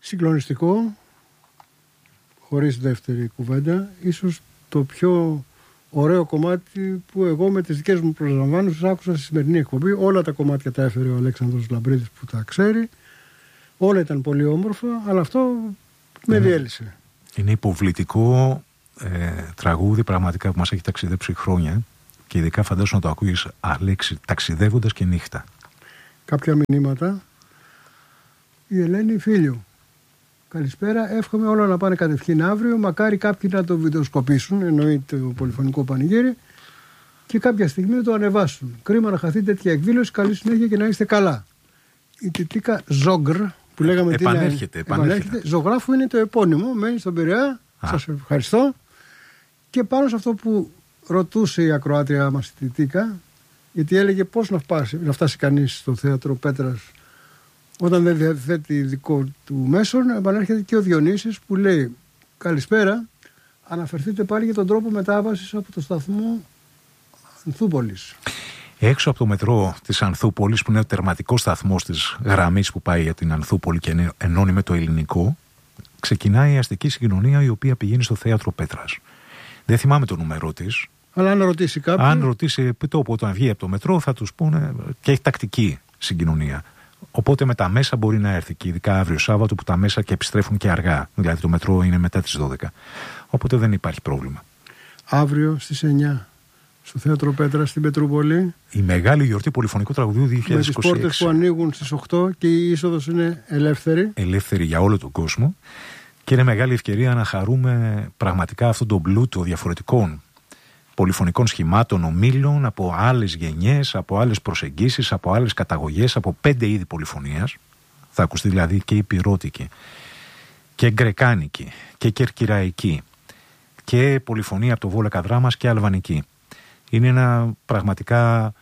Συγκλονιστικό, χωρίς δεύτερη κουβέντα, ίσως το πιο ωραίο κομμάτι που εγώ με τις δικές μου προσλαμβάνωσες άκουσα στη σημερινή εκπομπή. Όλα τα κομμάτια τα έφερε ο Αλέξανδρος Λαμπρίδης που τα ξέρει. Όλα ήταν πολύ όμορφα, αλλά αυτό με διέλυσε. Είναι υποβλητικό τραγούδι πραγματικά που μας έχει ταξιδέψει χρόνια και ειδικά φαντάζομαι να το ακούεις, Αλέξη, ταξιδεύοντας και νύχτα. Κάποια μηνύματα. Η Ελένη Φίλιου. Καλησπέρα, εύχομαι όλα να πάνε κατευθείαν αύριο. Μακάρι κάποιοι να το βιντεοσκοπήσουν, εννοείται το πολυφωνικό πανηγύρι, και κάποια στιγμή να το ανεβάσουν. Κρίμα να χαθεί τέτοια εκδήλωση. Καλή συνέχεια και να είστε καλά. Η Τιτίκα Ζόγκρ που λέγαμε επανέρχεται. Ζωγράφου είναι το επώνυμο, μένει στον Πειραιά. Σας ευχαριστώ. Και πάνω σε αυτό που ρωτούσε η ακροάτρια μας η Τιτίκα, γιατί έλεγε πώς να φτάσει κανείς στο θέατρο Πέτρας όταν δεν διαθέτει δικό του μέσον, επανέρχεται και ο Διονύσης που λέει καλησπέρα, αναφερθείτε πάλι για τον τρόπο μετάβασης από το σταθμό Ανθούπολης. Έξω από το μετρό της Ανθούπολης, που είναι ο τερματικός σταθμός της γραμμής που πάει για την Ανθούπολη και ενώνει με το ελληνικό, ξεκινάει η αστική συγκοινωνία η οποία πηγαίνει στο θέατρο Πέτρας. Δεν θυμάμαι το νούμερό της. Αλλά αν ρωτήσει κάποιον. Αν ρωτήσει επί τόπου όταν βγει από το μετρό, θα τους πούνε και έχει τακτική συγκοινωνία. Οπότε με τα μέσα μπορεί να έρθει, και ειδικά αύριο Σάββατο που τα μέσα και επιστρέφουν και αργά. Δηλαδή το μετρό είναι μετά τις 12. Οπότε δεν υπάρχει πρόβλημα. Αύριο στις 9 στο θέατρο Πέτρα στην Πετρούπολη. Η μεγάλη γιορτή πολυφωνικού τραγουδιού 2026. Με τις πόρτες που ανοίγουν στις 8 και η είσοδος είναι ελεύθερη. Ελεύθερη για όλο τον κόσμο. Και είναι μεγάλη ευκαιρία να χαρούμε πραγματικά αυτόν τον πλούτο διαφορετικών πολυφωνικών σχημάτων, ομίλων, από άλλες γενιές, από άλλες προσεγγίσεις, από άλλες καταγωγές, από 5 είδη πολυφωνίας. Θα ακουστεί δηλαδή και υπηρώτικη και γκρεκάνικη και κερκυραϊκή και πολυφωνία από το Βόλεκα Δράμας και αλβανική. Είναι ένα πραγματικά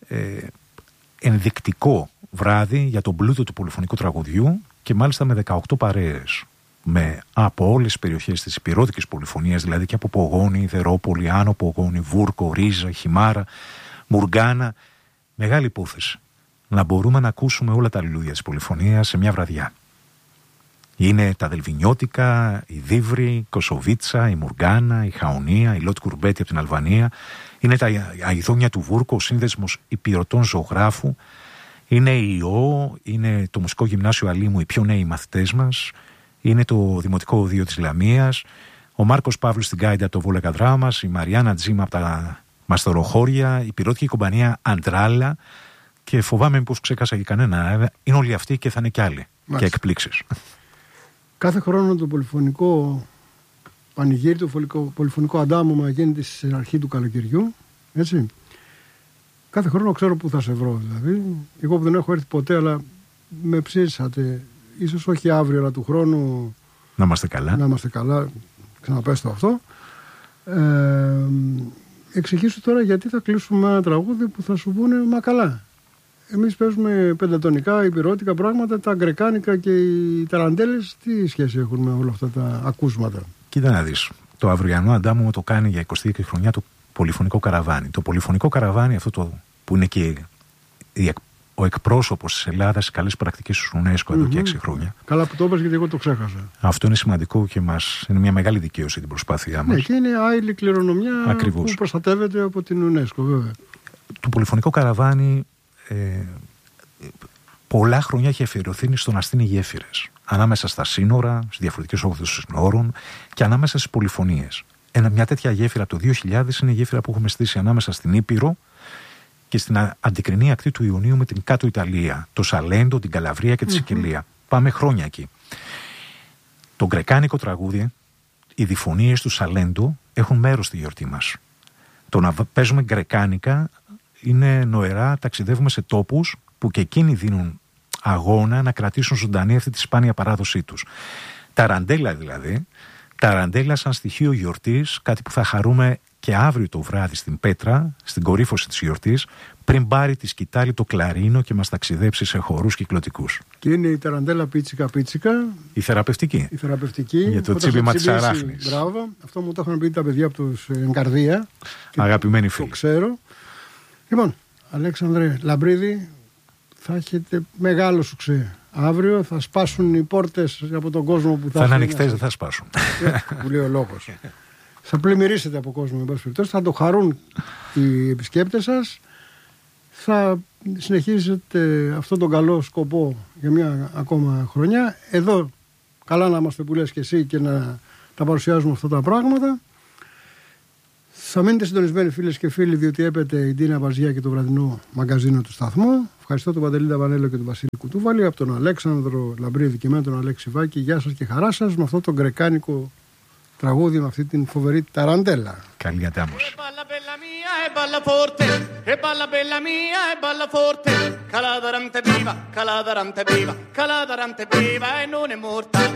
ενδεικτικό βράδυ για τον πλούτο του πολυφωνικού τραγουδιού και μάλιστα με 18 παρέες. Από όλες τις περιοχές της υπηρώτικης πολυφωνίας, δηλαδή και από Πογόνη, Ιδερόπολη, Άνω Πογόνη, Βούρκο, Ρίζα, Χιμάρα, Μουργάνα. Μεγάλη υπόθεση να μπορούμε να ακούσουμε όλα τα αλληλούδια της πολυφωνίας σε μια βραδιά. Είναι τα Δελβινιώτικα, η Δίβρη, η Κοσοβίτσα, η Μουργάνα, η Χαονία, η Λότ Κουρμπέτη από την Αλβανία. Είναι τα Αηδόνια του Βούρκο, ο σύνδεσμος υπηρωτών ζωγράφου. Είναι η ΙΟ, είναι το Μουσικό Γυμνάσιο Αλήμου, οι πιο νέοι μαθητές μας. Είναι το Δημοτικό Οδείο της Λαμίας, ο Μάρκος Παύλος στην Κάιντα από το Βόλεκα Δράμας, η Μαριάννα Τζίμα από τα Μαστοροχώρια, η πυρώτικη κομπανία Αντράλα, και φοβάμαι μήπως ξέχασα και κανένα. Είναι όλοι αυτοί και θα είναι κι άλλοι. Μάλιστα. Και εκπλήξεις. Κάθε χρόνο το πολυφωνικό πανηγύρι, το πολυφωνικό αντάμωμα γίνεται στην αρχή του καλοκαιριού. Έτσι. Κάθε χρόνο ξέρω που θα σε βρω, δηλαδή. Εγώ που δεν έχω έρθει ποτέ, αλλά με ψήσατε. Ίσως όχι αύριο, αλλά του χρόνου. Να είμαστε καλά. Να είμαστε καλά. Ξαναπες το αυτό. Εξηγήσου τώρα γιατί θα κλείσουμε ένα τραγούδι που θα σου πούνε μα καλά. Εμείς παίζουμε πεντατονικά, υπηρώτικα πράγματα, τα γκρεκάνικα και οι ταραντέλες. Τι σχέση έχουν με όλα αυτά τα ακούσματα? Κοίτα να δεις. Το αυριανό αντάμωμα το κάνει για 20 χρονιά το πολυφωνικό καραβάνι. Το πολυφωνικό καραβάνι, αυτό το που είναι και ο εκπρόσωπος της Ελλάδας στις καλές πρακτικές του UNESCO εδώ και 6 χρόνια. Καλά που το είπες, γιατί εγώ το ξέχασα. Αυτό είναι σημαντικό και είναι μια μεγάλη δικαίωση την προσπάθειά μας. Ναι, και είναι άειλη κληρονομιά. Ακριβώς. Που προστατεύεται από την UNESCO, βέβαια. Το πολυφωνικό καραβάνι πολλά χρόνια έχει αφιερωθεί στο να στείνει γέφυρες ανάμεσα στα σύνορα, στις διαφορετικές όχθες των συνόρων και ανάμεσα στις πολυφωνίες. Μια τέτοια γέφυρα από το 2000 είναι η γέφυρα που έχουμε στήσει ανάμεσα στην Ήπειρο και στην αντικρινή ακτή του Ιωνίου με την κάτω Ιταλία, το Σαλέντο, την Καλαβρία και τη Σικελία. Πάμε χρόνια εκεί. Το γκρεκάνικο τραγούδι, οι διφωνίες του Σαλέντο έχουν μέρος στη γιορτή μας. Το να παίζουμε γκρεκάνικα είναι νοερά, ταξιδεύουμε σε τόπους που και εκείνοι δίνουν αγώνα να κρατήσουν ζωντανή αυτή τη σπάνια παράδοσή τους. Ταραντέλα δηλαδή, ταραντέλα σαν στοιχείο γιορτής, κάτι που θα χαρούμε και αύριο το βράδυ στην Πέτρα, στην κορύφωση της γιορτής, πριν πάρει τη σκητάλη το κλαρίνο και μας ταξιδέψει σε χορούς κυκλωτικούς. Και είναι η ταραντέλα πίτσικα. Η θεραπευτική. Η θεραπευτική. Για το τσίπημα της αράχνης. Μπράβο. Αυτό μου το είχαν πει τα παιδιά από τους Εγκαρδία. Αγαπημένοι φίλοι. Το ξέρω. Λοιπόν, Αλέξανδρε Λαμπρίδη, θα έχετε μεγάλο σουξέ Αύριο θα σπάσουν οι πόρτες από τον κόσμο που θα είναι ανοιχτές, δεν θα σπάσουν. Που λέει ο λόγος. Θα πλημμυρίσετε από κόσμο, εν πάση περιπτώσει. Θα το χαρούν οι επισκέπτες σας. Θα συνεχίσετε αυτόν τον καλό σκοπό για μια ακόμα χρονιά. Εδώ καλά να είμαστε που λες και εσύ και να τα παρουσιάζουμε αυτά τα πράγματα. Θα μείνετε συντονισμένοι φίλες και φίλοι, διότι έπεται η Ντίνα Βαζιά και το βραδινό μαγκαζίνο του σταθμού. Ευχαριστώ τον Παντελή Ταβανέλο και τον Βασίλη Κουτούβαλη, από τον Αλέξανδρο Λαμπρίδη και με τον Αλέξη Βάκη. Γεια σας και χαρά σας με αυτό το γκρεκάνικο τραγούδι, με αυτή την φοβερή ταραντέλα. Καλή διατάμωση. Caladarante viva, caladarante viva, caladarante viva e non è morta.